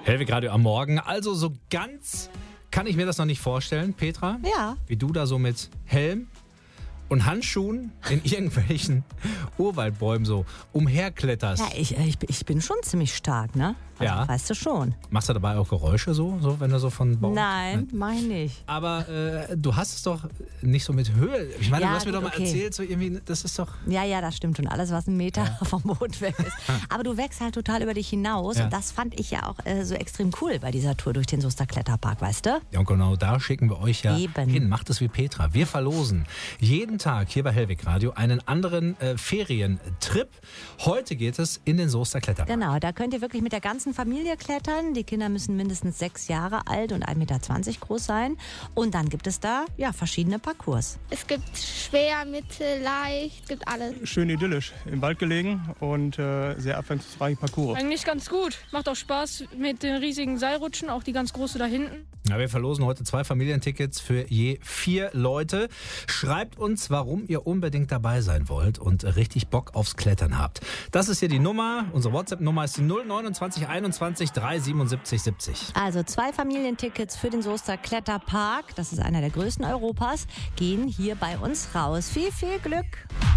Hellwig Radio am Morgen. Also so ganz kann ich mir das noch nicht vorstellen, Petra. Ja. Wie du da so mit Helm und Handschuhen in irgendwelchen Urwaldbäumen so umherkletterst. Ja, ich bin schon ziemlich stark, ne? Also, Ja. Weißt du schon. Machst du dabei auch Geräusche so wenn du so von Baum... Nein, mach ich nicht. Aber du hast es doch nicht so mit Höhe. Ich meine, Ja, du hast mir gut, doch mal okay. erzählt, so irgendwie, das ist doch... Ja, das stimmt schon. Alles, was 1 Meter vom Boden weg ist. Aber du wächst halt total über dich hinaus. Ja. Und das fand ich ja auch so extrem cool bei dieser Tour durch den Soester Kletterpark, weißt du? Ja, und genau da schicken wir euch ja Eben. hin. Macht es wie Petra. Wir verlosen jeden Tag hier bei Hellwig Radio einen anderen Ferientrip. Heute geht es in den Soester Kletterpark. Genau, da könnt ihr wirklich mit der ganzen Familie klettern. Die Kinder müssen mindestens 6 Jahre alt und 1,20 Meter groß sein. Und dann gibt es da verschiedene Parcours. Es gibt schwer, mittel, leicht, es gibt alles. Schön idyllisch, im Wald gelegen und sehr abwechslungsreiche Parcours. Eigentlich ganz gut. Macht auch Spaß mit den riesigen Seilrutschen, auch die ganz große da hinten. Ja, wir verlosen heute 2 Familientickets für je 4 Leute. Schreibt uns, warum ihr unbedingt dabei sein wollt und richtig Bock aufs Klettern habt. Das ist hier die Nummer. Unsere WhatsApp-Nummer ist die 029 21 377 70. Also 2 Familientickets für den Soester Kletterpark, das ist einer der größten Europas, gehen hier bei uns raus. Viel, viel Glück!